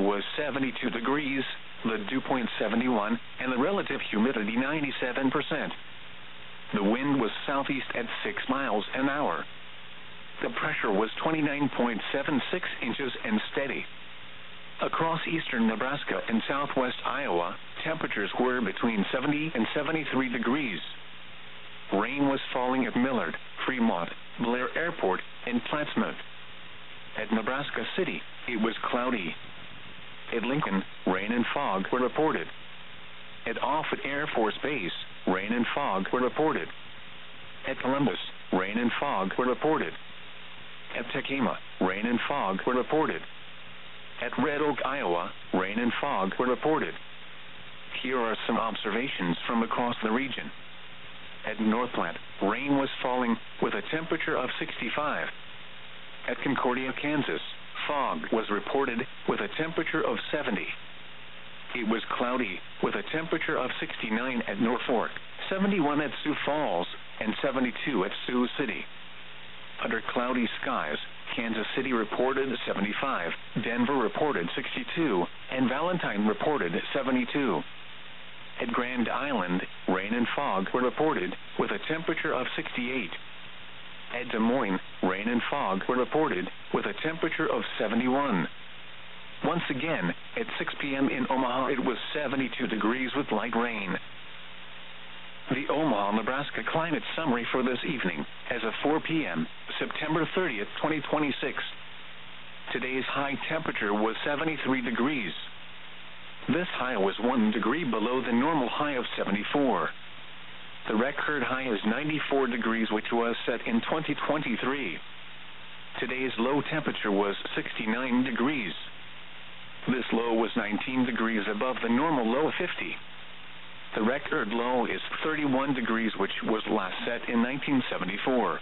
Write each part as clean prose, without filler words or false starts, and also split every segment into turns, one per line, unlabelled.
was 72 degrees, the dew point 71, and the relative humidity 97%. The wind was southeast at 6 miles an hour. The pressure was 29.76 inches and steady. Across eastern Nebraska and southwest Iowa, temperatures were between 70 and 73 degrees. Rain was falling at Millard, Fremont, Blair Airport, and Plattsmouth. At Nebraska City, it was cloudy. At Lincoln, rain and fog were reported. At Offutt Air Force Base, rain and fog were reported. At Columbus, rain and fog were reported. At Tacoma, rain and fog were reported. At Red Oak, Iowa, rain and fog were reported. Here are some observations from across the region. At Northplant, rain was falling with a temperature of 65. At Concordia, Kansas, fog was reported with a temperature of 70. It was cloudy with a temperature of 69 at Norfolk, 71 at Sioux Falls, and 72 at Sioux City. Under cloudy skies, Kansas City reported 75, Denver reported 62, and Valentine reported 72. At Grand Island, rain and fog were reported with a temperature of 68. At Des Moines, rain and fog were reported with a temperature of 71. Once again, at 6 p.m. in Omaha, it was 72 degrees with light rain. The Omaha, Nebraska climate summary for this evening, as of 4 p.m., September 30th, 2026. Today's high temperature was 73 degrees. This high was 1 degree below the normal high of 74. The record high is 94 degrees, which was set in 2023. Today's low temperature was 69 degrees. This low was 19 degrees above the normal low of 50. The record low is 31 degrees, which was last set in 1974.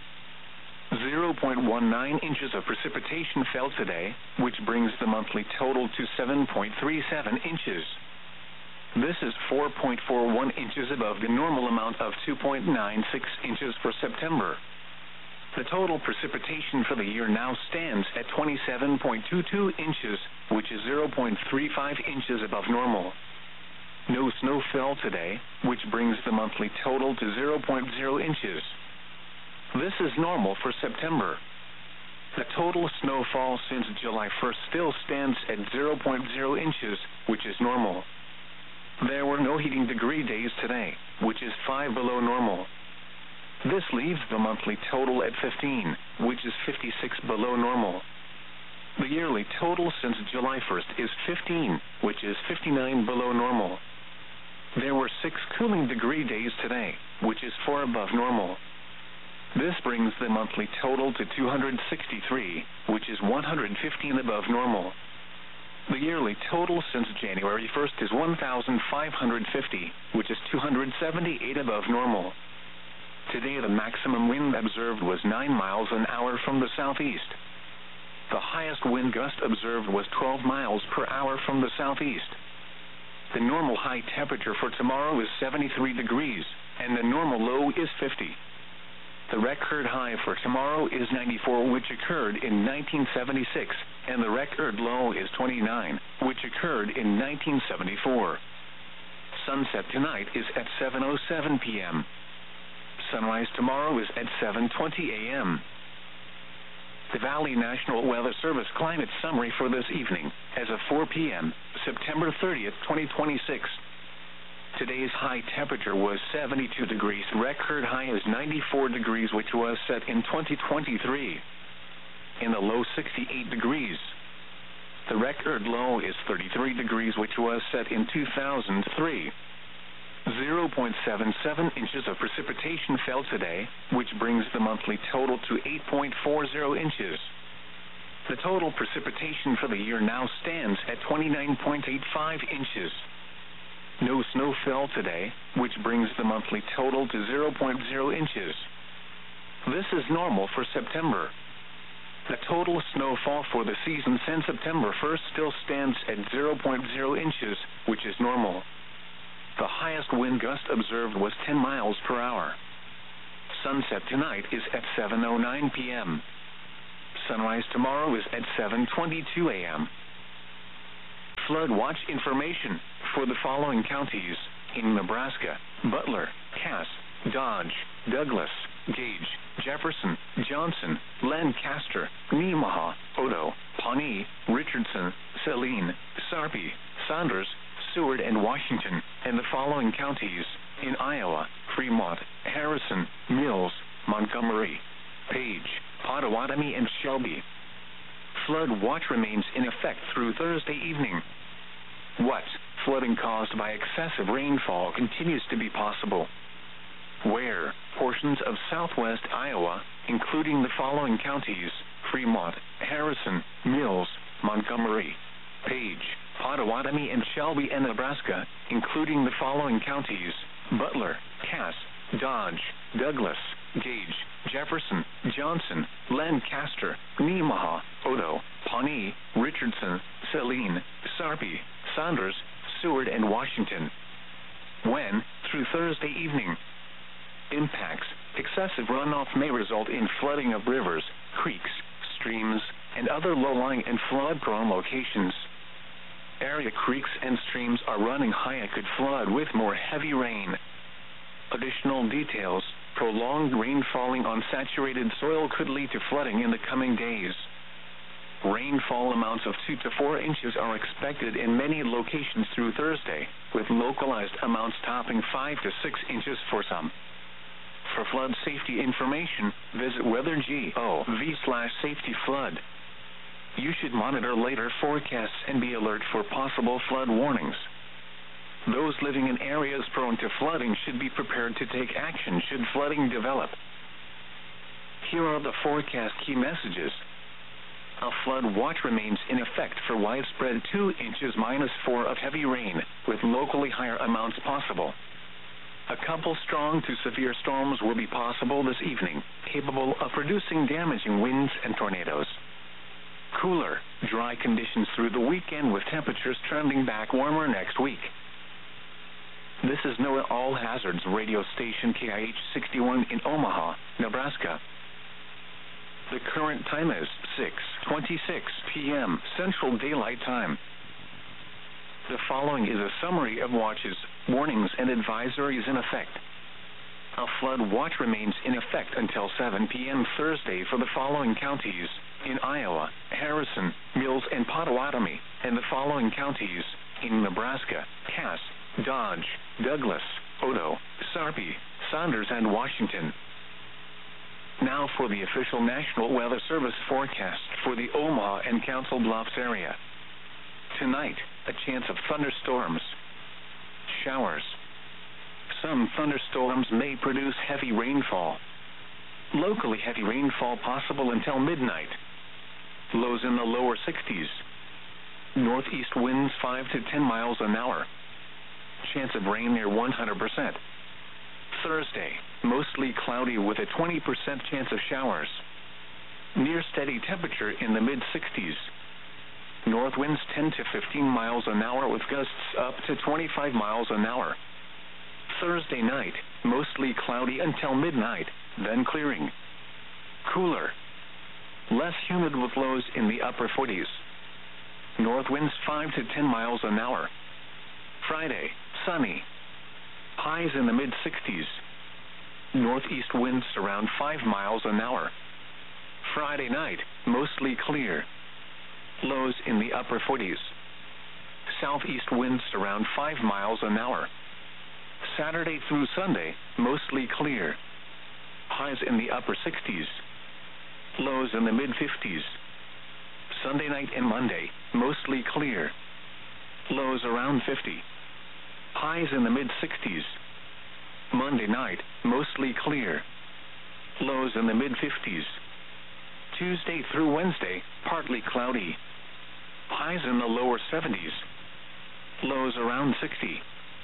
0.19 inches of precipitation fell today, which brings the monthly total to 7.37 inches. This is 4.41 inches above the normal amount of 2.96 inches for September. The total precipitation for the year now stands at 27.22 inches, which is 0.35 inches above normal. No snow fell today, which brings the monthly total to 0.0 inches. This is normal for September. The total snowfall since July 1st still stands at 0.0 inches, which is normal. There were no heating degree days today, which is 5 below normal. This leaves the monthly total at 15, which is 56 below normal. The yearly total since July 1st is 15, which is 59 below normal. There were 6 cooling degree days today, which is 4 above normal. This brings the monthly total to 263, which is 115 above normal. The yearly total since January 1st is 1,550, which is 278 above normal. Today the maximum wind observed was 9 miles an hour from the southeast. The highest wind gust observed was 12 miles per hour from the southeast. The normal high temperature for tomorrow is 73 degrees, and the normal low is 50. The record high for tomorrow is 94, which occurred in 1976, and the record low is 29, which occurred in 1974. Sunset tonight is at 7:07 p.m. Sunrise tomorrow is at 7:20 a.m. The Valley National Weather Service climate summary for this evening, as of 4 p.m., September 30th, 2026. Today's high temperature was 72 degrees. Record high is 94 degrees, which was set in 2023. In the low 68 degrees. The record low is 33 degrees, which was set in 2003. 0.77 inches of precipitation fell today, which brings the monthly total to 8.40 inches. The total precipitation for the year now stands at 29.85 inches. No snow fell today, which brings the monthly total to 0.0 inches. This is normal for September. The total snowfall for the season since September 1st still stands at 0.0 inches, which is normal. The highest wind gust observed was 10 miles per hour. Sunset tonight is at 7:09 p.m. Sunrise tomorrow is at 7:22 a.m. Flood watch information for the following counties in Nebraska: Butler, Cass, Dodge, Douglas, Gage, Jefferson, Johnson, Lancaster, Nemaha, Odo, Pawnee, Richardson, Saline, Sarpy, Saunders, Seward, and Washington, and the following counties in Iowa: Fremont, Harrison, Mills, Montgomery, Page, Pottawatomie, and Shelby. Flood watch remains in effect through Thursday evening. What? Flooding caused by excessive rainfall continues to be possible. Where? Portions of southwest Iowa, including the following counties: Fremont, Harrison, Mills, Montgomery, Page, Pottawatomie, and Shelby, and Nebraska, including the following counties: Butler, Cass, Dodge, Douglas, Gage, Jefferson, Johnson, Lancaster, Nemaha, Odo, Pawnee, Richardson, Saline, Sarpy, Saunders, Seward, and Washington. When? Through Thursday evening. Impacts: excessive runoff may result in flooding of rivers, creeks, streams, and other low-lying and flood-prone locations. Area creeks and streams are running high and could flood with more heavy rain. Additional details: prolonged rain falling on saturated soil could lead to flooding in the coming days. Rainfall amounts of 2 to 4 inches are expected in many locations through Thursday, with localized amounts topping 5 to 6 inches for some. For flood safety information, visit weather.gov/safety-flood. You should monitor later forecasts and be alert for possible flood warnings. Those living in areas prone to flooding should be prepared to take action should flooding develop. Here are the forecast key messages. A flood watch remains in effect for widespread 2 inches -4 of heavy rain, with locally higher amounts possible. A couple strong to severe storms will be possible this evening, capable of producing damaging winds and tornadoes. Cooler, dry conditions through the weekend with temperatures trending back warmer next week. This is NOAA All Hazards radio station KIH 61 in Omaha, Nebraska. The current time is 6:26 p.m. Central Daylight Time. The following is a summary of watches, warnings, and advisories in effect. A flood watch remains in effect until 7 p.m. Thursday for the following counties in Iowa: Harrison, Mills, and Pottawatomie, and the following counties in Nebraska: Cass, Dodge, Douglas, Odo, Sarpy, Saunders, and Washington. Now for the official National Weather Service forecast for the Omaha and Council Bluffs area. Tonight, a chance of thunderstorms. Showers. Some thunderstorms may produce heavy rainfall. Locally heavy rainfall possible until midnight. Lows in the lower 60s. Northeast winds 5 to 10 miles an hour. Chance of rain near 100%. Thursday, mostly cloudy with a 20% chance of showers. Near steady temperature in the mid-60s. North winds 10 to 15 miles an hour with gusts up to 25 miles an hour. Thursday night, mostly cloudy until midnight, then clearing. Cooler. Less humid with lows in the upper 40s. North winds 5 to 10 miles an hour. Friday, sunny. Highs in the mid-60s. Northeast winds around 5 miles an hour. Friday night, mostly clear. Lows in the upper 40s. Southeast winds around 5 miles an hour. Saturday through Sunday, mostly clear. Highs in the upper 60s. Lows in the mid-50s. Sunday night and Monday, mostly clear. Lows around 50. Highs in the mid-60s. Monday night, mostly clear. Lows in the mid-50s. Tuesday through Wednesday, partly cloudy. Highs in the lower 70s. Lows around 60.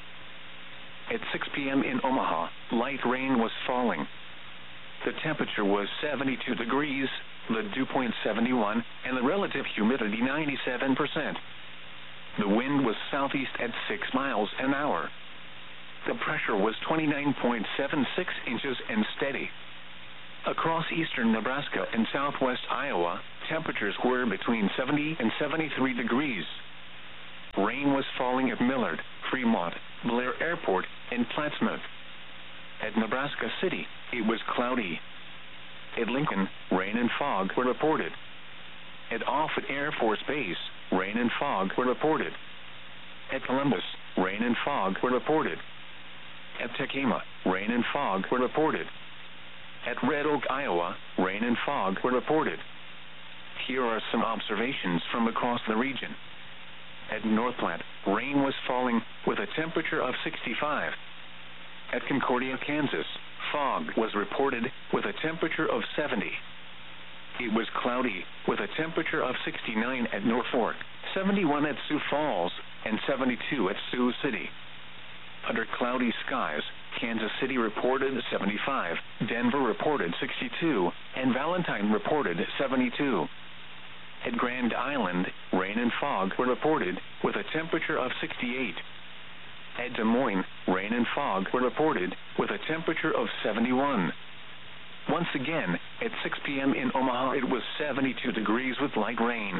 At 6 p.m. in Omaha, light rain was falling. The temperature was 72 degrees, the dew point 71, and the relative humidity 97%. The wind was southeast at 6 miles an hour. The pressure was 29.76 inches and steady. Across eastern Nebraska and southwest Iowa, temperatures were between 70 and 73 degrees. rain was falling at Millard, Fremont, Blair Airport, and Plattsmouth. At Nebraska City, it was cloudy. At Lincoln, rain and fog were reported. At Offutt Air Force Base, rain and fog were reported. At Columbus, rain and fog were reported. At Tacoma, rain and fog were reported. At Red Oak, Iowa, rain and fog were reported. Here are some observations from across the region. At North Platte, rain was falling with a temperature of 65. At Concordia, Kansas, fog was reported with a temperature of 70. It was cloudy with a temperature of 69 at Norfolk, 71 at Sioux Falls, and 72 at Sioux City. Under cloudy skies, Kansas City reported 75, Denver reported 62, and Valentine reported 72. At Grand Island, rain and fog were reported with a temperature of 68. At Des Moines, rain and fog were reported with a temperature of 71. Once again, at 6 p.m. in Omaha, it was 72 degrees with light rain.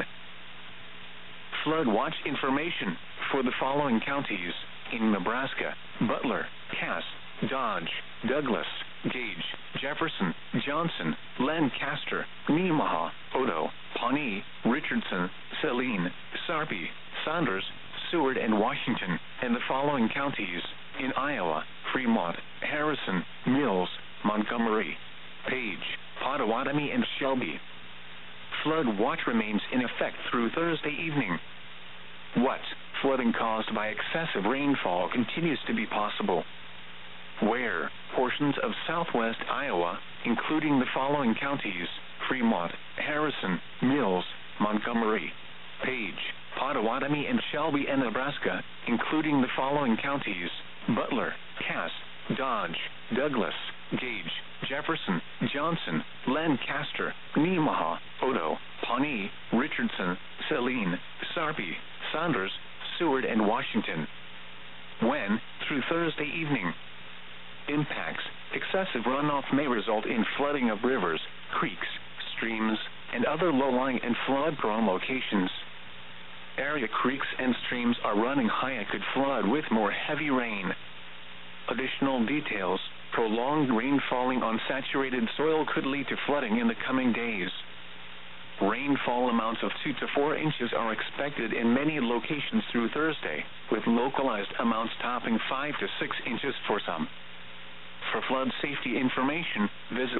Flood watch information for the following counties in Nebraska: Butler, Cass, Dodge, Douglas, Gage, Jefferson, Johnson, Lancaster, Nemaha, Odo, Pawnee, Richardson, Saline, Sarpy, Saunders, Seward, and Washington, and the following counties in Iowa: Fremont, Harrison, Mills, Montgomery, Page, Pottawatomie, and Shelby. Flood watch remains in effect through Thursday evening. What flooding caused by excessive rainfall continues to be possible? Where portions of southwest Iowa, including the following counties: Fremont, Harrison, Mills, Montgomery, Page, Pottawatomie, and Shelby, and Nebraska, including the following counties: Butler, Cass, Dodge, Douglas, Gage, Jefferson, Johnson, Lancaster, Nemaha, Odo, Pawnee, Richardson, Saline, Sarpy, Saunders, Seward, and Washington. When, through Thursday evening. Impacts: excessive runoff may result in flooding of rivers, creeks, streams, and other low-lying and flood-prone locations. Area creeks and streams are running high and could flood with more heavy rain. Additional details: prolonged rain falling on saturated soil could lead to flooding in the coming days. Rainfall amounts of 2 to 4 inches are expected in many locations through Thursday, with localized amounts topping 5 to 6 inches for some. For flood safety information, visit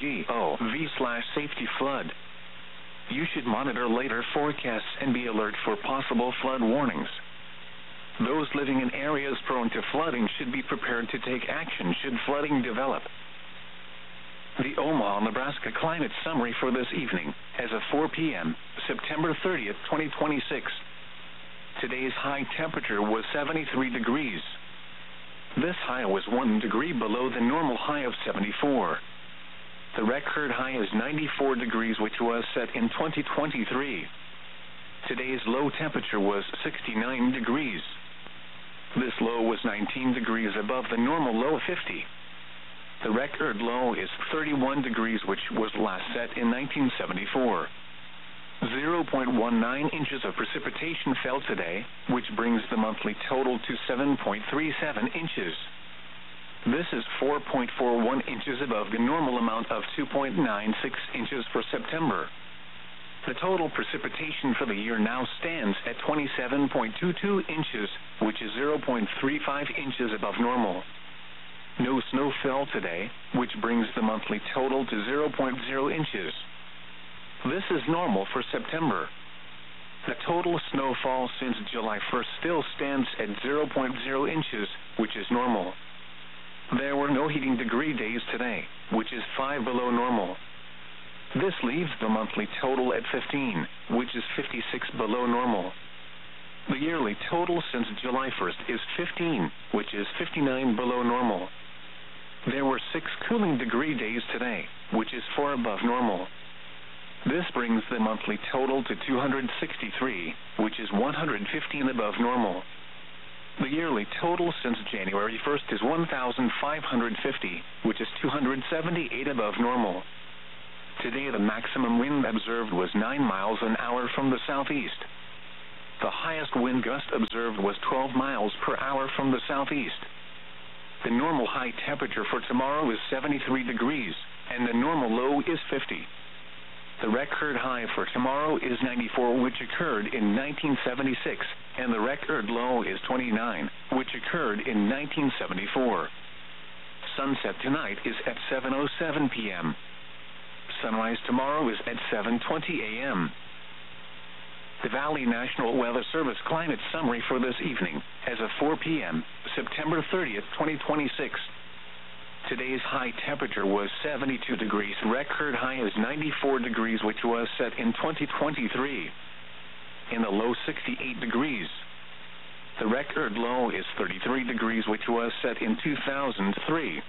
weather.gov/safety-flood. You should monitor later forecasts and be alert for possible flood warnings. Those living in areas prone to flooding should be prepared to take action should flooding develop. The Omaha, Nebraska climate summary for this evening, as of 4 p.m., September 30th, 2026. Today's high temperature was 73 degrees. This high was 1 degree below the normal high of 74. The record high is 94 degrees, which was set in 2023. Today's low temperature was 69 degrees. This low was 19 degrees above the normal low of 50. The record low is 31 degrees, which was last set in 1974. 0.19 inches of precipitation fell today, which brings the monthly total to 7.37 inches. This is 4.41 inches above the normal amount of 2.96 inches for September. The total precipitation for the year now stands at 27.22 inches, which is 0.35 inches above normal. No snow fell today, which brings the monthly total to 0.0 inches. This is normal for September. The total snowfall since July 1st still stands at 0.0 inches, which is normal. There were no heating degree days today, which is 5 below normal. This leaves the monthly total at 15, which is 56 below normal. The yearly total since July 1st is 15, which is 59 below normal. There were 6 cooling degree days today, which is 4 above normal. This brings the monthly total to 263, which is 115 above normal. The yearly total since January 1st is 1,550, which is 278 above normal. Today the maximum wind observed was 9 miles an hour from the southeast. The highest wind gust observed was 12 miles per hour from the southeast. The normal high temperature for tomorrow is 73 degrees, and the normal low is 50. The record high for tomorrow is 94, which occurred in 1976, and the record low is 29, which occurred in 1974. Sunset tonight is at 7:07 p.m. Sunrise tomorrow is at 7:20 a.m. The Valley National Weather Service climate summary for this evening, as of 4 p.m., September 30th, 2026. Today's high temperature was 72 degrees. Record high is 94 degrees, which was set in 2023. In the low, 68 degrees. The record low is 33 degrees, which was set in 2003.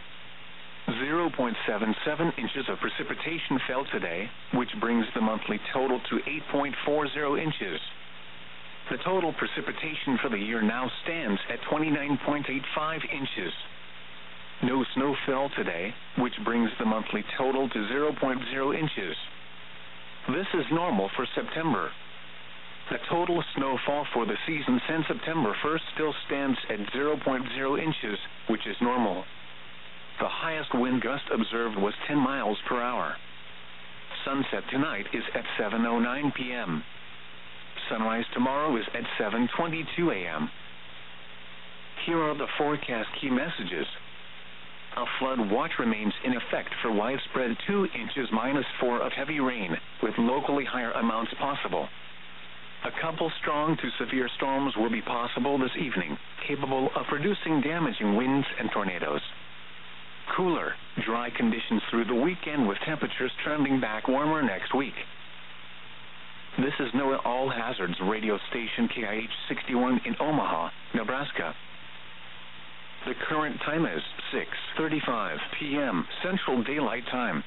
0.77 inches of precipitation fell today, which brings the monthly total to 8.40 inches. The total precipitation for the year now stands at 29.85 inches. No snow fell today, which brings the monthly total to 0.0 inches. This is normal for September. The total snowfall for the season since September 1st still stands at 0.0 inches, which is normal. The highest wind gust observed was 10 miles per hour. Sunset tonight is at 7:09 p.m. Sunrise tomorrow is at 7:22 a.m. Here are the forecast key messages. A flood watch remains in effect for widespread 2 inches -4 of heavy rain, with locally higher amounts possible. A couple strong to severe storms will be possible this evening, capable of producing damaging winds and tornadoes. Cooler, dry conditions through the weekend with temperatures trending back warmer next week. This is NOAA All Hazards radio station KIH 61 in Omaha, Nebraska. The current time is 6:35 p.m. Central Daylight Time.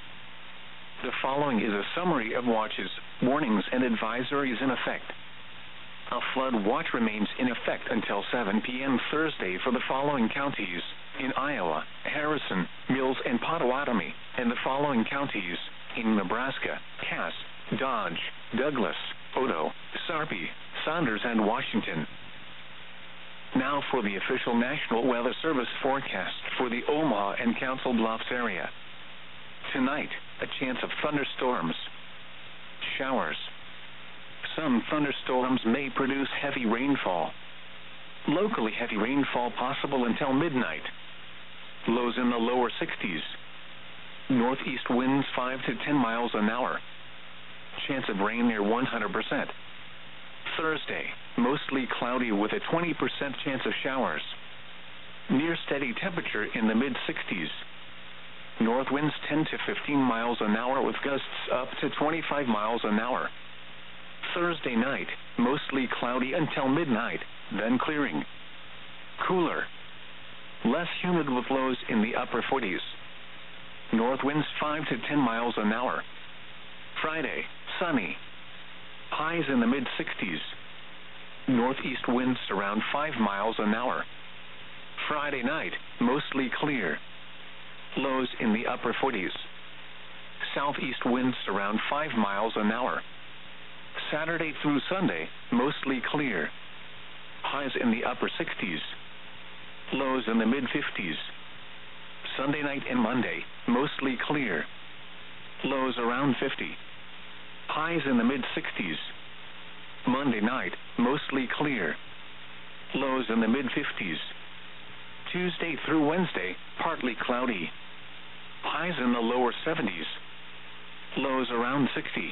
The following is a summary of watches, warnings, and advisories in effect. A flood watch remains in effect until 7 p.m. Thursday for the following counties: in Iowa, Harrison, Mills, and Potawatomi, and the following counties: in Nebraska, Cass, Dodge, Douglas, Odo, Sarpy, Saunders, and Washington. Now for the official National Weather Service forecast for the Omaha and Council Bluffs area. Tonight, a chance of thunderstorms. Showers. Some thunderstorms may produce heavy rainfall. Locally heavy rainfall possible until midnight. Lows in the lower 60s. Northeast winds 5 to 10 miles an hour. Chance of rain near 100%. Thursday, mostly cloudy with a 20% chance of showers. Near steady temperature in the mid-60s. North winds 10 to 15 miles an hour with gusts up to 25 miles an hour. Thursday night, mostly cloudy until midnight, then clearing. Cooler. Less humid with lows in the upper 40s. North winds 5 to 10 miles an hour. Friday, sunny. Highs in the mid-60s. Northeast winds around 5 miles an hour. Friday night, mostly clear. Lows in the upper 40s. Southeast winds around 5 miles an hour. Saturday through Sunday, mostly clear. Highs in the upper 60s. Lows in the mid-50s. Sunday night and Monday, mostly clear. Lows around 50. Highs in the mid-60s. Monday night, mostly clear. Lows in the mid-50s. Tuesday through Wednesday, partly cloudy. Highs in the lower 70s. Lows around 60.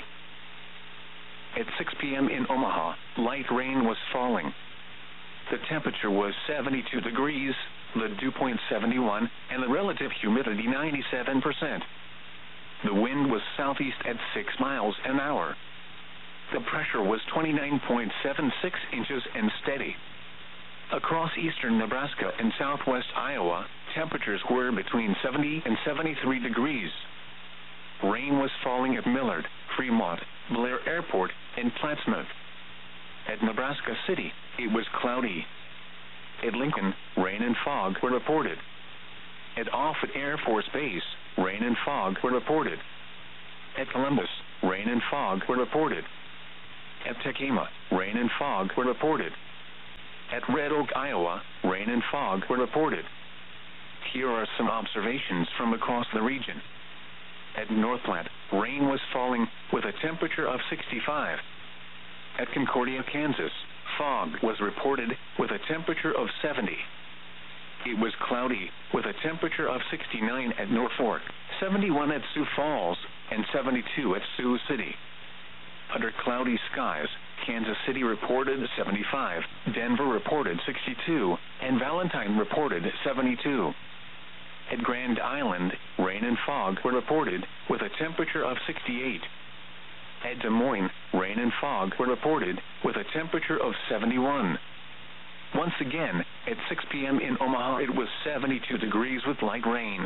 At 6 p.m. in Omaha, light rain was falling. The temperature was 72 degrees, the dew point 71, and the relative humidity 97%. The wind was southeast at 6 miles an hour. The pressure was 29.76 inches and steady. Across eastern Nebraska and southwest Iowa, temperatures were between 70 and 73 degrees. Rain was falling at Millard, Fremont, Blair Airport, and Plattsmouth. At Nebraska City, it was cloudy. At Lincoln, rain and fog were reported. At Offutt Air Force Base, rain and fog were reported. At Columbus, rain and fog were reported. At Tekema, rain and fog were reported. At Red Oak, Iowa, rain and fog were reported. Here are some observations from across the region. At Northplant, rain was falling with a temperature of 65. At Concordia, Kansas, fog was reported with a temperature of 70. It was cloudy with a temperature of 69 at Norfolk, 71 at Sioux Falls, and 72 at Sioux City. Under cloudy skies, Kansas City reported 75, Denver reported 62, and Valentine reported 72. At Grand Island, rain and fog were reported with a temperature of 68. At Des Moines, rain and fog were reported with a temperature of 71. Once again, at 6 p.m. in Omaha, it was 72 degrees with light rain.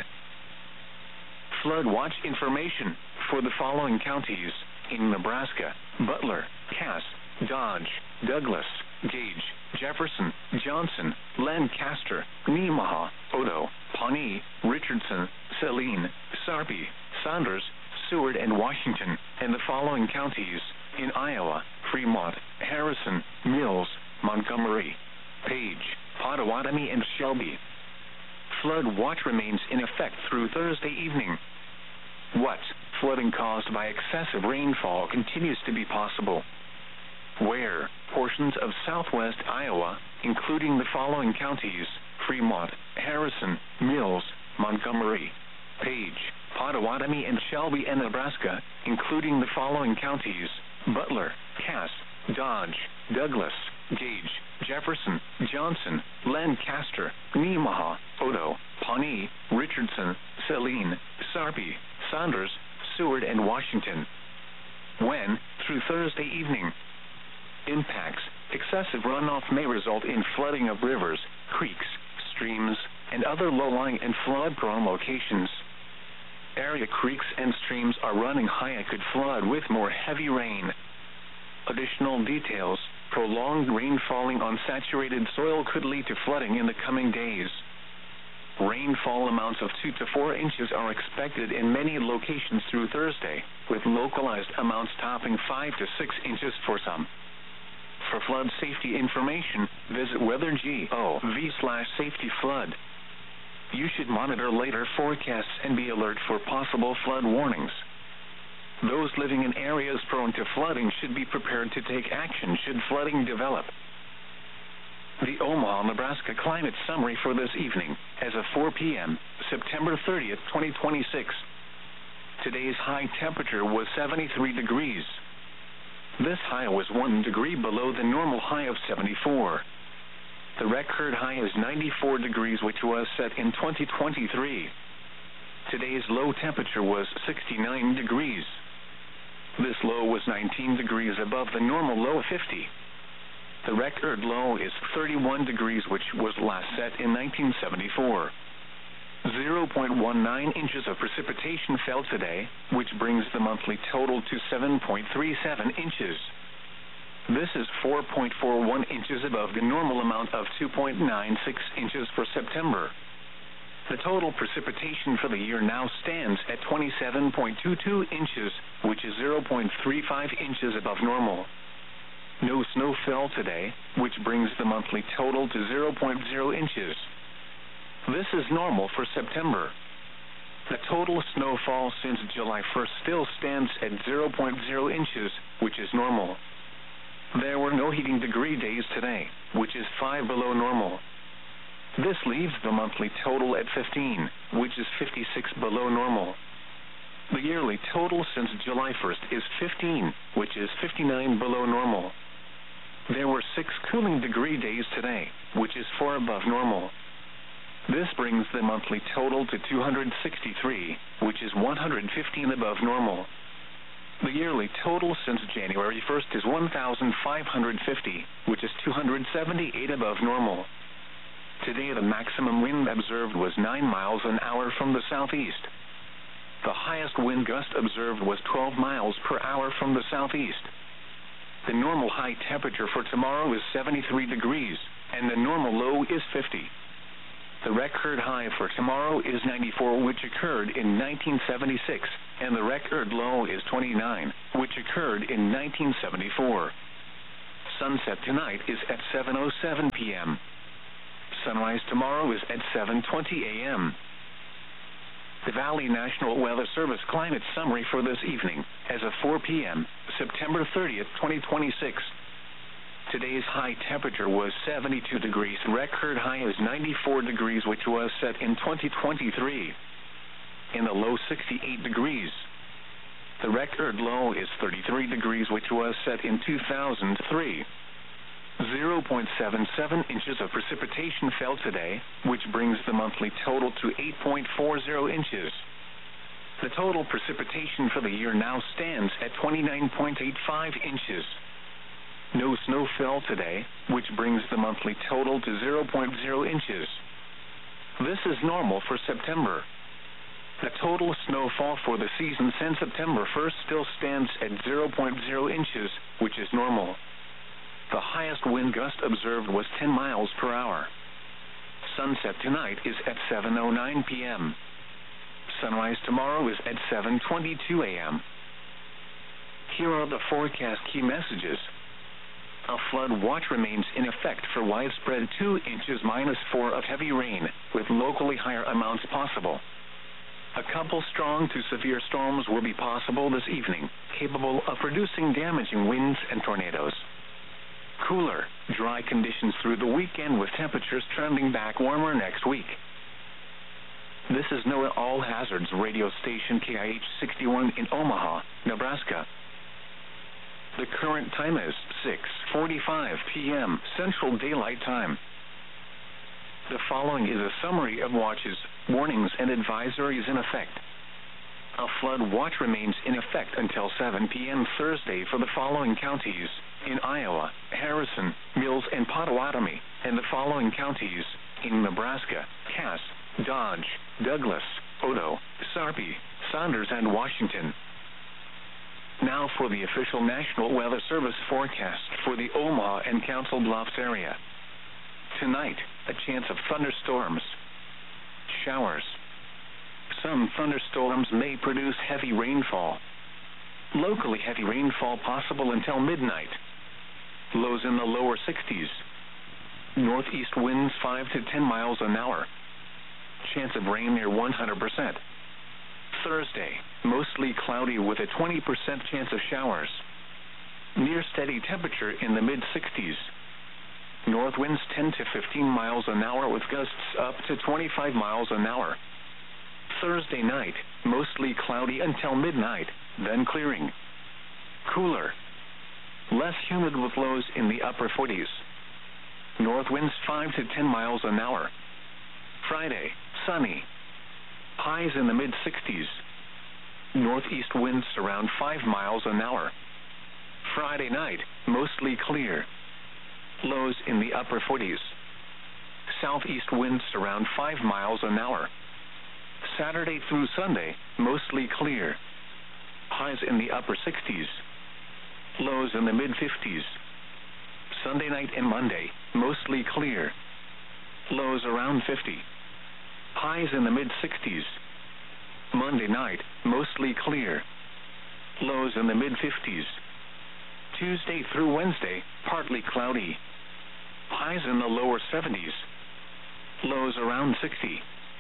Flood watch information for the following counties in Nebraska: Butler, Cass, Dodge, Douglas, Gage, Jefferson, Johnson, Lancaster, Nemaha, Odo, Pawnee, Richardson, Saline, Sarpy, Saunders, Seward, and Washington, and the following counties in Iowa: Fremont, Harrison, Mills, Montgomery, Page, Pottawatomie, and Shelby. Flood watch remains in effect through Thursday evening. What flooding caused by excessive rainfall continues to be possible? Where portions of southwest Iowa, including the following counties: Fremont, Harrison, Mills, Montgomery, Page, Pottawatomie, and Shelby, and Nebraska, including the following counties: Butler, Cass, Dodge, Douglas, Gage, Jefferson, Johnson, Lancaster, Nemaha, Odo, Pawnee, Richardson, Saline, Sarpy, Saunders, Seward, and Washington. When, through Thursday evening. Impacts: excessive runoff may result in flooding of rivers, creeks, streams, and other low-lying and flood-prone locations. Area creeks and streams are running high and could flood with more heavy rain. Additional details: prolonged rain falling on saturated soil could lead to flooding in the coming days. Rainfall amounts of 2 to 4 inches are expected in many locations through Thursday, with localized amounts topping 5 to 6 inches for some. For flood safety information, visit weather.gov/safety-flood. You should monitor later forecasts and be alert for possible flood warnings. Those living in areas prone to flooding should be prepared to take action should flooding develop. The Omaha, Nebraska climate summary for this evening, as of 4 p.m., September 30th, 2026. Today's high temperature was 73 degrees. This high was 1 degree below the normal high of 74. The record high is 94 degrees, which was set in 2023. Today's low temperature was 69 degrees. This low was 19 degrees above the normal low of 50. The record low is 31 degrees, which was last set in 1974. 0.19 inches of precipitation fell today, which brings the monthly total to 7.37 inches. This is 4.41 inches above the normal amount of 2.96 inches for September. The total precipitation for the year now stands at 27.22 inches, which is 0.35 inches above normal. No snow fell today, which brings the monthly total to 0.0 inches. This is normal for September. The total snowfall since July 1st still stands at 0.0 inches, which is normal. There were no heating degree days today, which is 5 below normal. This leaves the monthly total at 15, which is 56 below normal. The yearly total since July 1st is 15, which is 59 below normal. There were 6 cooling degree days today, which is 4 above normal. This brings the monthly total to 263, which is 115 above normal. The yearly total since January 1st is 1,550, which is 278 above normal. Today the maximum wind observed was 9 miles an hour from the southeast. The highest wind gust observed was 12 miles per hour from the southeast. The normal high temperature for tomorrow is 73 degrees, and the normal low is 50. The record high for tomorrow is 94, which occurred in 1976, and the record low is 29, which occurred in 1974. Sunset tonight is at 7:07 p.m. Sunrise tomorrow is at 7:20 a.m. The Valley National Weather Service climate summary for this evening as of 4 p.m., September 30th, 2026. Today's high temperature was 72 degrees. Record high is 94 degrees, which was set in 2023. In the low 68 degrees. The record low is 33 degrees, which was set in 2003. 0.77 inches of precipitation fell today, which brings the monthly total to 8.40 inches. The total precipitation for the year now stands at 29.85 inches. No snow fell today, which brings the monthly total to 0.0 inches. This is normal for September. The total snowfall for the season since September 1st still stands at 0.0 inches, which is normal. The highest wind gust observed was 10 miles per hour. Sunset tonight is at 7:09 p.m. Sunrise tomorrow is at 7:22 a.m. Here are the forecast key messages. A flood watch remains in effect for widespread 2 inches -4 of heavy rain, with locally higher amounts possible. A couple strong to severe storms will be possible this evening, capable of producing damaging winds and tornadoes. Cooler, dry conditions through the weekend with temperatures trending back warmer next week. This is NOAA All Hazards radio station KIH 61 in Omaha, Nebraska. The current time is 6:45 p.m. Central Daylight Time. The following is a summary of watches, warnings, and advisories in effect. A flood watch remains in effect until 7 p.m. Thursday for the following counties in Iowa: Harrison, Mills, and Pottawatomie, and the following counties in Nebraska: Cass, Dodge, Douglas, Odo, Sarpy, Saunders, and Washington. Now for the official National Weather Service forecast for the Omaha and Council Bluffs area. Tonight, a chance of thunderstorms. Showers. Some thunderstorms may produce heavy rainfall. Locally heavy rainfall possible until midnight. Lows in the lower 60s. Northeast winds 5 to 10 miles an hour. Chance of rain near 100%. Thursday, mostly cloudy with a 20% chance of showers. Near steady temperature in the mid-60s. North winds 10 to 15 miles an hour with gusts up to 25 miles an hour. Thursday night, mostly cloudy until midnight, then clearing. Cooler. Less humid with lows in the upper 40s. North winds 5 to 10 miles an hour. Friday, sunny. Highs in the mid-60s. Northeast winds around 5 miles an hour. Friday night, mostly clear. Lows in the upper 40s. Southeast winds around 5 miles an hour. Saturday through Sunday, mostly clear. Highs in the upper 60s. Lows in the mid-50s. Sunday night and Monday, mostly clear. Lows around 50. Highs in the mid-60s. Monday night, mostly clear. Lows in the mid-50s. Tuesday through Wednesday, partly cloudy. Highs in the lower 70s. Lows around 60.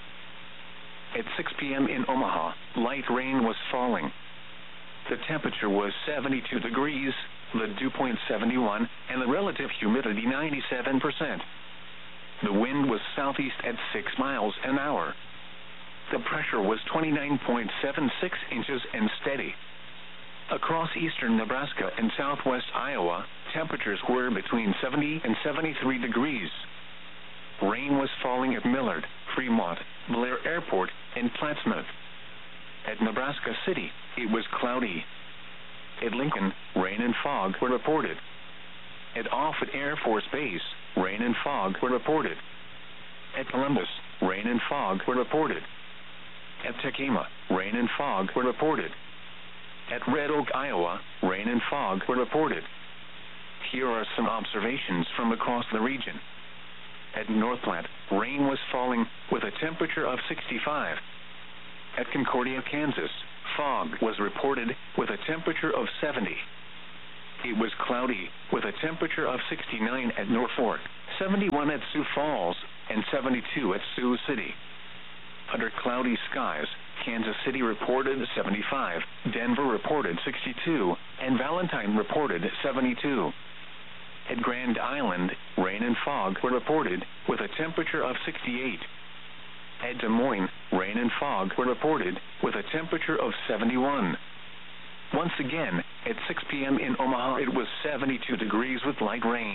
At 6 p.m. in Omaha, light rain was falling. The temperature was 72 degrees, the dew point 71, and the relative humidity 97%. The wind was southeast at 6 miles an hour. The pressure was 29.76 inches and steady. Across eastern Nebraska and southwest Iowa, temperatures were between 70 and 73 degrees. Rain was falling at Millard, Fremont, Blair Airport, and Plattsmouth. At Nebraska City, it was cloudy. At Lincoln, rain and fog were reported. At Offutt Air Force Base, rain and fog were reported. At Columbus, rain and fog were reported. At Tekema, rain and fog were reported. At Red Oak, Iowa, rain and fog were reported. Here are some observations from across the region. At Northplant, rain was falling with a temperature of 65. At Concordia, Kansas, fog was reported with a temperature of 70. It was cloudy, with a temperature of 69 at Norfolk, 71 at Sioux Falls, and 72 at Sioux City. Under cloudy skies, Kansas City reported 75, Denver reported 62, and Valentine reported 72. At Grand Island, rain and fog were reported, with a temperature of 68. At Des Moines, rain and fog were reported, with a temperature of 71. Once again, at 6 p.m. in Omaha, it was 72 degrees with light rain.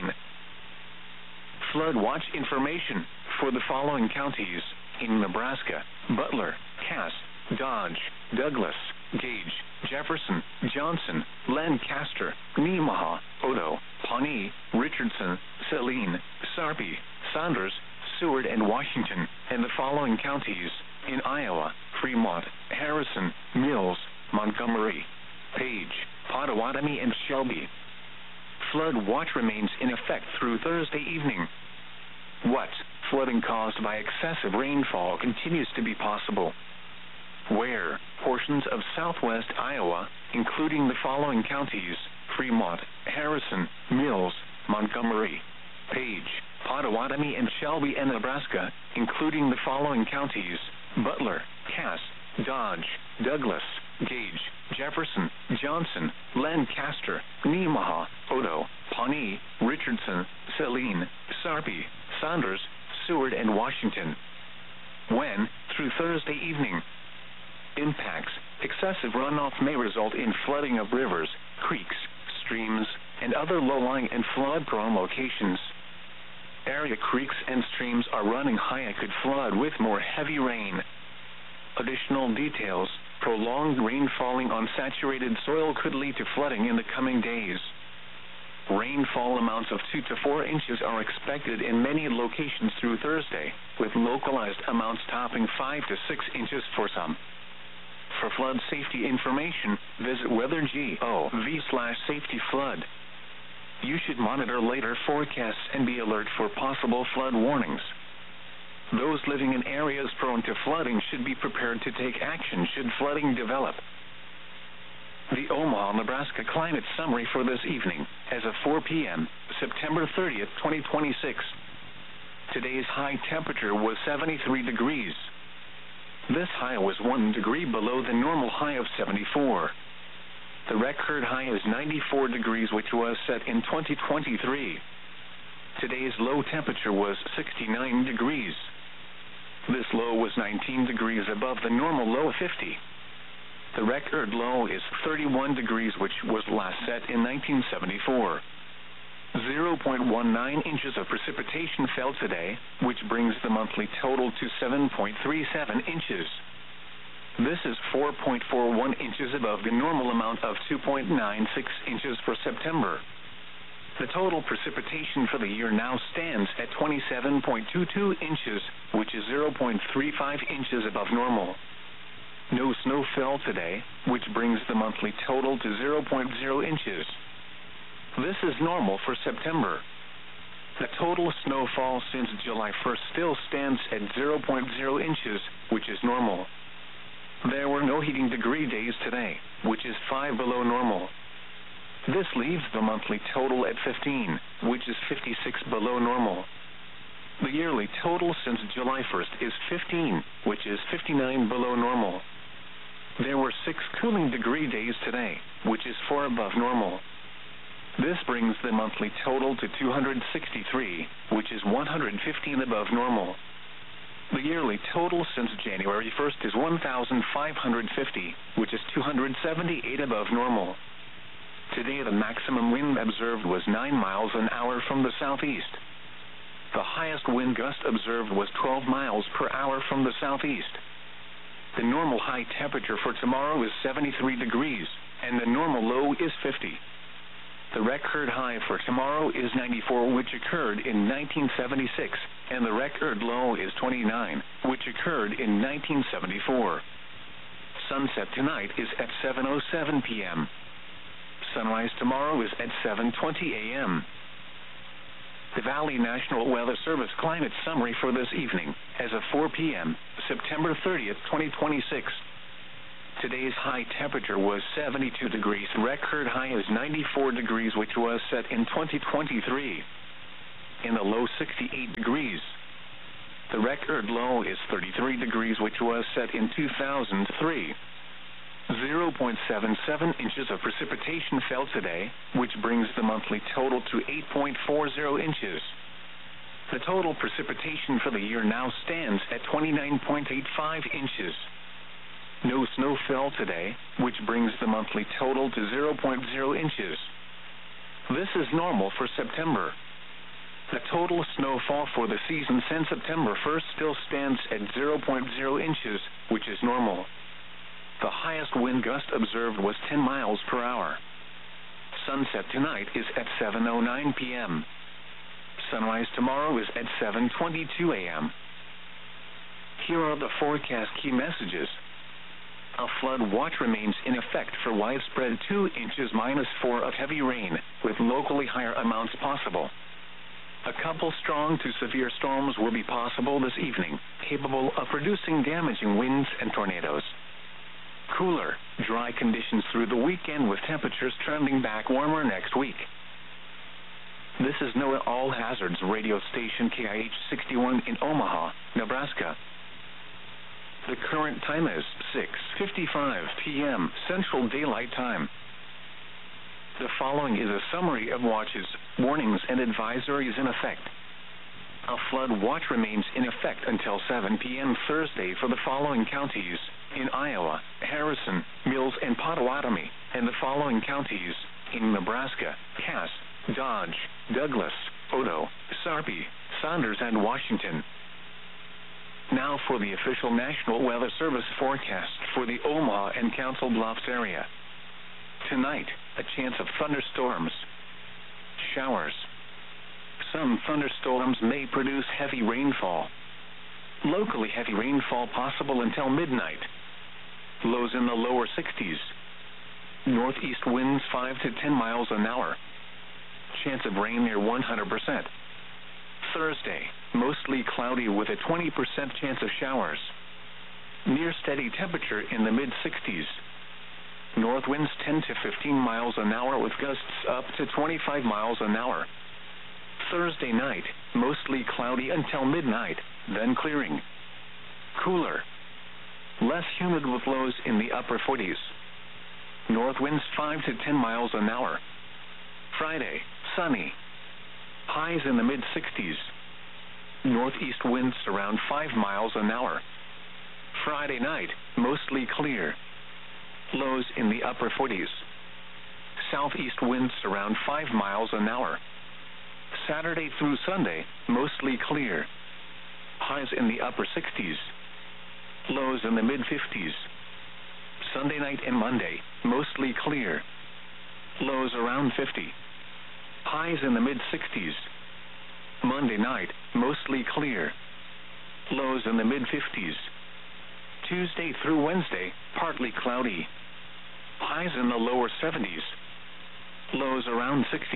Flood watch information for the following counties in Nebraska: Butler, Cass, Dodge, Douglas, Gage, Jefferson, Johnson, Lancaster, Nemaha, Odo, Pawnee, Richardson, Saline, Sarpy, Saunders, Seward, and Washington, and the following counties in Iowa: Fremont, Harrison, Mills, Montgomery, Page, Pottawatomie, and Shelby. Flood watch remains in effect through Thursday evening. What? Flooding caused by excessive rainfall continues to be possible. Where? Portions of southwest Iowa, including the following counties: Fremont, Harrison, Mills, Montgomery, Page, Pottawatomie, and Shelby, and Nebraska, including the following counties: Butler, Cass, Dodge, Douglas, Gage, Jefferson, Johnson, Lancaster, Nemaha, Odo, Pawnee, Richardson, Saline, Sarpy, Saunders, Seward, and Washington. When? Through Thursday evening. Impacts: excessive runoff may result in flooding of rivers, creeks, streams, and other low-lying and flood-prone locations. Area creeks and streams are running high and could flood with more heavy rain. Additional details: prolonged rain falling on saturated soil could lead to flooding in the coming days. Rainfall amounts of 2 to 4 inches are expected in many locations through Thursday, with localized amounts topping 5 to 6 inches for some. For flood safety information, visit weather.gov/safety-flood. You should monitor later forecasts and be alert for possible flood warnings. Those living in areas prone to flooding should be prepared to take action should flooding develop. The Omaha, Nebraska climate summary for this evening, as of 4 p.m., September 30th, 2026. Today's high temperature was 73 degrees. This high was 1 degree below the normal high of 74. The record high is 94 degrees, which was set in 2023. Today's low temperature was 69 degrees. This low was 19 degrees above the normal low of 50. The record low is 31 degrees, which was last set in 1974. 0.19 inches of precipitation fell today, which brings the monthly total to 7.37 inches. This is 4.41 inches above the normal amount of 2.96 inches for September. The total precipitation for the year now stands at 27.22 inches, which is 0.35 inches above normal. No snow fell today, which brings the monthly total to 0.0 inches. This is normal for September. The total snowfall since July 1st still stands at 0.0 inches, which is normal. There were no heating degree days today, which is 5 below normal. This leaves the monthly total at 15, which is 56 below normal. The yearly total since July 1st is 15, which is 59 below normal. There were 6 cooling degree days today, which is 4 above normal. This brings the monthly total to 263, which is 115 above normal. The yearly total since January 1st is 1,550, which is 278 above normal. Today the maximum wind observed was 9 miles an hour from the southeast. The highest wind gust observed was 12 miles per hour from the southeast. The normal high temperature for tomorrow is 73 degrees, and the normal low is 50. The record high for tomorrow is 94, which occurred in 1976, and the record low is 29, which occurred in 1974. Sunset tonight is at 7:07 p.m. Sunrise tomorrow is at 7:20 a.m. The Valley National Weather Service climate summary for this evening, as of 4 p.m., September 30th, 2026. Today's high temperature was 72 degrees. Record high is 94 degrees, which was set in 2023. In the low, 68 degrees. The record low is 33 degrees, which was set in 2003. 0.77 inches of precipitation fell today, which brings the monthly total to 8.40 inches. The total precipitation for the year now stands at 29.85 inches. No snow fell today, which brings the monthly total to 0.0 inches. This is normal for September. The total snowfall for the season since September 1st still stands at 0.0 inches, which is normal. The highest wind gust observed was 10 miles per hour. Sunset tonight is at 7:09 p.m. Sunrise tomorrow is at 7:22 a.m. Here are the forecast key messages. A flood watch remains in effect for widespread 2 inches -4 of heavy rain, with locally higher amounts possible. A couple strong to severe storms will be possible this evening, capable of producing damaging winds and tornadoes. Cooler, dry conditions through the weekend with temperatures trending back warmer next week. This is NOAA All Hazards radio station KIH 61 in Omaha, Nebraska. The current time is 6:55 p.m. Central Daylight Time. The following is a summary of watches, warnings, and advisories in effect. A flood watch remains in effect until 7 p.m. Thursday for the following counties in Iowa: Harrison, Mills, and Potawatomi, and the following counties in Nebraska: Cass, Dodge, Douglas, Odo, Sarpy, Saunders, and Washington. Now for the official National Weather Service forecast for the Omaha and Council Bluffs area. Tonight, a chance of thunderstorms. Showers. Some thunderstorms may produce heavy rainfall. Locally heavy rainfall possible until midnight. Lows in the lower 60s. Northeast winds 5 to 10 miles an hour. Chance of rain near 100%. Thursday, mostly cloudy with a 20% chance of showers. Near steady temperature in the mid-60s. North winds 10 to 15 miles an hour with gusts up to 25 miles an hour. Thursday night, mostly cloudy until midnight, then clearing. Cooler. Less humid with lows in the upper 40s. North winds 5 to 10 miles an hour. Friday, sunny. Highs in the mid-60s. Northeast winds around 5 miles an hour. Friday night, mostly clear. Lows in the upper 40s. Southeast winds around 5 miles an hour. Saturday through Sunday, mostly clear. Highs in the upper 60s. Lows in the mid-50s. Sunday night and Monday, mostly clear. Lows around 50. Highs in the mid-60s. Monday night, mostly clear. Lows in the mid-50s. Tuesday through Wednesday, partly cloudy. Highs in the lower 70s. Lows around 60.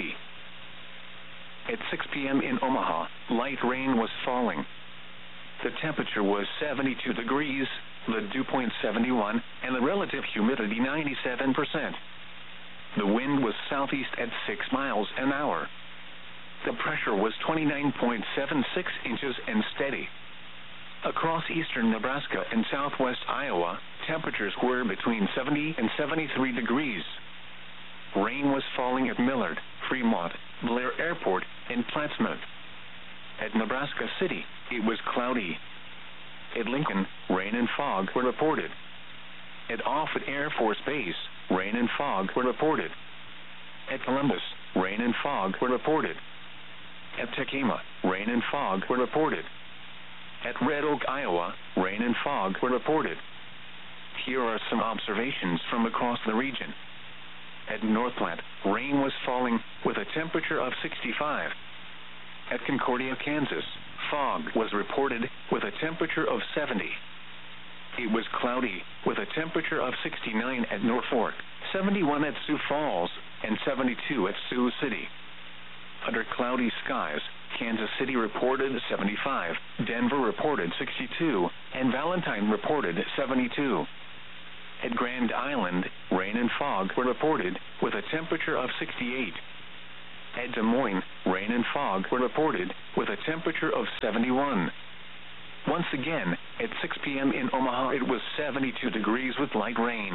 At 6 p.m. in Omaha, light rain was falling. The temperature was 72 degrees, the dew point 71, and the relative humidity 97%. The wind was southeast at 6 miles an hour. The pressure was 29.76 inches and steady. Across eastern Nebraska and southwest Iowa, temperatures were between 70 and 73 degrees. Rain was falling at Millard, Fremont, Blair Airport, and Plattsmouth. At Nebraska City, it was cloudy. At Lincoln, rain and fog were reported. At Offutt Air Force Base, rain and fog were reported. At Columbus, rain and fog were reported. At Tekema, rain and fog were reported. At Red Oak, Iowa, rain and fog were reported. Here are some observations from across the region. At Northplant, rain was falling with a temperature of 65. At Concordia, Kansas, fog was reported with a temperature of 70. It was cloudy with a temperature of 69 at Norfolk, 71 at Sioux Falls, and 72 at Sioux City. Under cloudy skies, Kansas City reported 75, Denver reported 62, and Valentine reported 72. At Grand Island, rain and fog were reported, with a temperature of 68. At Des Moines, rain and fog were reported, with a temperature of 71. Once again, at 6 p.m. in Omaha, it was 72 degrees with light rain.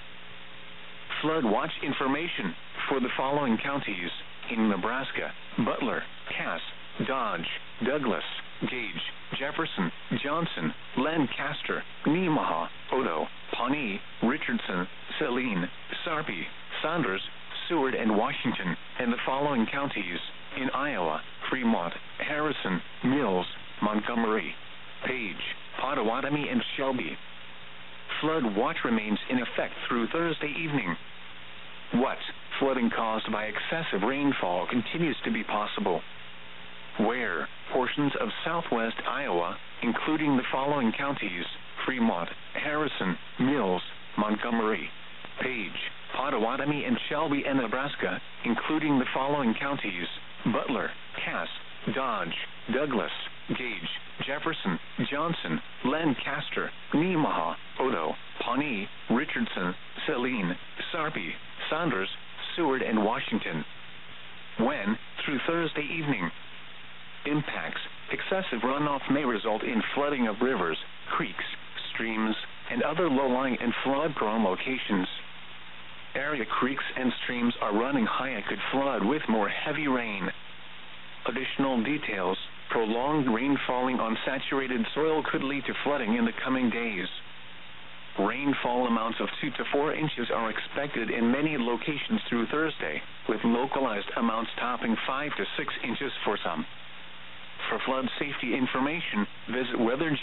Flood watch information for the following counties in Nebraska: Butler, Cass, Dodge, Douglas, Gage, Jefferson, Johnson, Lancaster, Nemaha, Odo, Pawnee, Richardson, Saline, Sarpy, Saunders, Seward, and Washington, and the following counties in Iowa: Fremont, Harrison, Mills, Montgomery, Page, Potawatomi, and Shelby. Flood watch remains in effect through Thursday evening. What flooding caused by excessive rainfall continues to be possible? Where portions of southwest Iowa, including the following counties: Fremont, Harrison, Mills, Montgomery, Page, Potawatomi, and Shelby, and Nebraska, including the following counties: Butler, Cass, Dodge, Douglas, Gage, Jefferson, Johnson, Lancaster, Nemaha, Odo, Pawnee, Richardson, Saline, Sarpy, Saunders, Seward, and Washington. When, through Thursday evening. Impacts: excessive runoff may result in flooding of rivers, creeks, streams, and other low-lying and flood-prone locations. Area creeks and streams are running high and could flood with more heavy rain. Additional details: prolonged rain falling on saturated soil could lead to flooding in the coming days. Rainfall amounts of 2 to 4 inches are expected in many locations through Thursday, with localized amounts topping 5 to 6 inches for some. For flood safety information, visit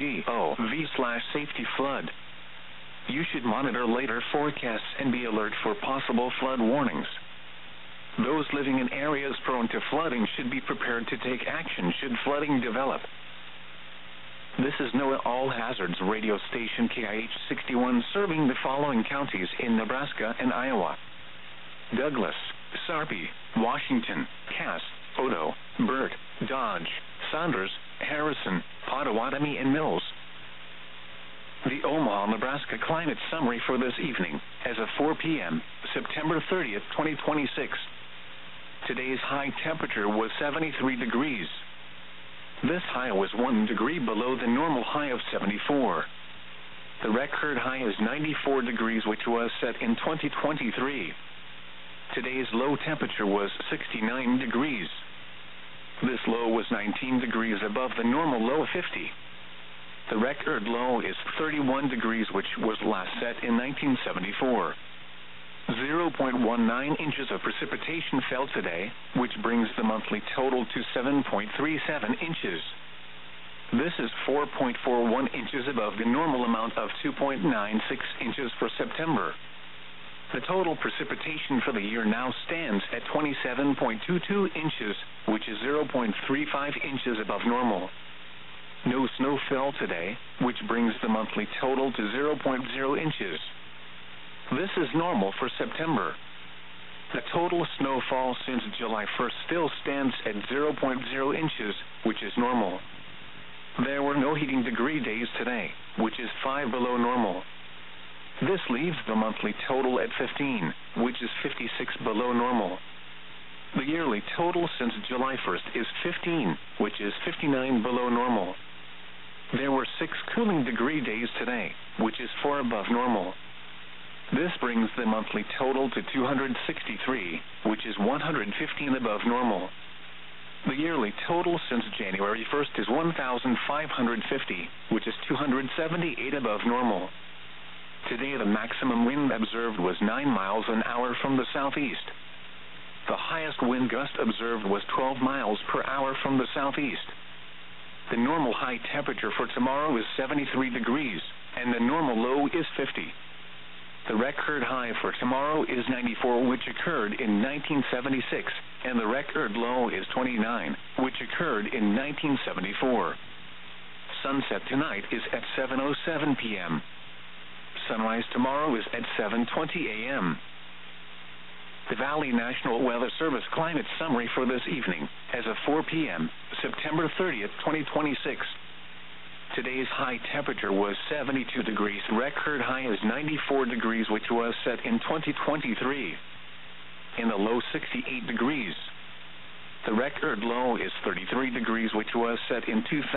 weather.gov/safety-flood. You should monitor later forecasts and be alert for possible flood warnings. Those living in areas prone to flooding should be prepared to take action should flooding develop. This is NOAA All Hazards radio station KIH 61 serving the following counties in Nebraska and Iowa: Douglas, Sarpy, Washington, Cass, Odo, Burt, Dodge, Saunders, Harrison, Potawatomi, and Mills. The Omaha, Nebraska climate summary for this evening, as of 4 p.m., September 30th, 2026. Today's high temperature was 73 degrees. This high was 1 degree below the normal high of 74. The record high is 94 degrees, which was set in 2023. Today's low temperature was 69 degrees. This low was 19 degrees above the normal low of 50. The record low is 31 degrees, which was last set in 1974. 0.19 inches of precipitation fell today, which brings the monthly total to 7.37 inches. This is 4.41 inches above the normal amount of 2.96 inches for September. The total precipitation for the year now stands at 27.22 inches, which is 0.35 inches above normal. No snow fell today, which brings the monthly total to 0.0 inches. This is normal for September. The total snowfall since July 1st still stands at 0.0 inches, which is normal. There were no heating degree days today, which is 5 below normal. This leaves the monthly total at 15, which is 56 below normal. The yearly total since July 1st is 15, which is 59 below normal. There were 6 cooling degree days today, which is 4 above normal. This brings the monthly total to 263, which is 115 above normal. The yearly total since January 1st is 1,550, which is 278 above normal. Today the maximum wind observed was 9 miles an hour from the southeast. The highest wind gust observed was 12 miles per hour from the southeast. The normal high temperature for tomorrow is 73 degrees, and the normal low is 50. The record high for tomorrow is 94, which occurred in 1976, and the record low is 29, which occurred in 1974. Sunset tonight is at 7:07 p.m. Sunrise tomorrow is at 7:20 a.m. The Valley National Weather Service climate summary for this evening, as of 4 p.m., September 30th, 2026. Today's high temperature was 72 degrees. Record high is 94 degrees, which was set in 2023. In the low, 68 degrees. The record low is 33 degrees, which was set in 2000.